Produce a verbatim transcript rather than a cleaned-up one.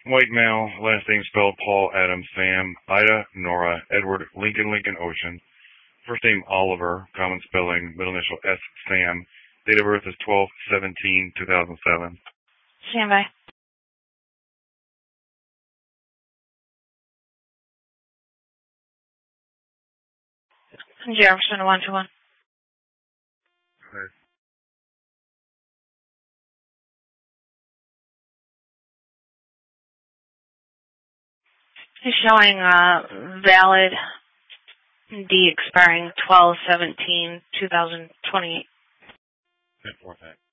White male, last name spelled Paul, Adam, Sam, Ida, Nora, Edward, Lincoln, Lincoln, Ocean. First name Oliver, common spelling, middle initial S, Sam. Date of birth is twelve seventeen two thousand seven. Stand by. Jefferson, one to one. Okay. He's showing uh, valid D expiring twelve seventeen two thousand twenty-eight. ten four, thanks.